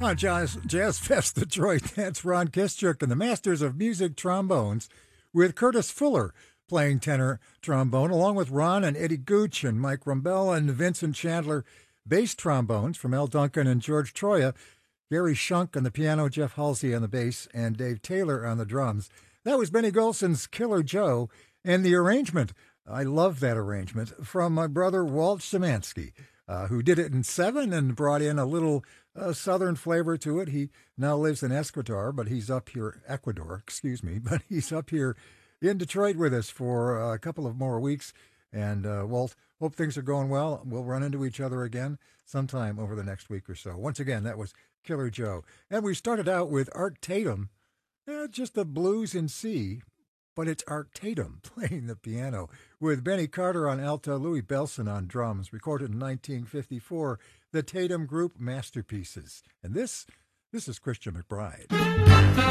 On Jazz Fest Detroit, that's Ron Kischuk and the Masters of Music Trombones with Curtis Fuller playing tenor trombone, along with Ron and Eddie Gooch and Mike Rumbell and Vincent Chandler, bass trombones from Al Duncan and George Troya, Gary Shunk on the piano, Jeff Halsey on the bass, and Dave Taylor on the drums. That was Benny Golson's Killer Joe, and the arrangement, I love that arrangement, from my brother Walt Szymanski, who did it in 7 and brought in a little southern flavor to it. He now lives in Ecuador, but he's up here in Detroit with us for a couple of more weeks. And Walt, hope things are going well. We'll run into each other again sometime over the next week or so. Once again, that was Killer Joe. And we started out with Art Tatum, just the blues in C, but it's Art Tatum playing the piano with Benny Carter on alto, Louis Bellson on drums, recorded in 1954, the Tatum Group Masterpieces. And this is Christian McBride.